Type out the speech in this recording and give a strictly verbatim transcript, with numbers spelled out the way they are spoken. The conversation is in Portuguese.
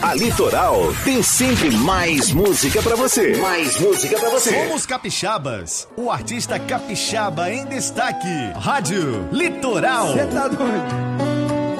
A Litoral tem sempre mais música pra você. Mais música pra você. Somos capixabas. O artista capixaba em destaque. Rádio Litoral. Você tá doido?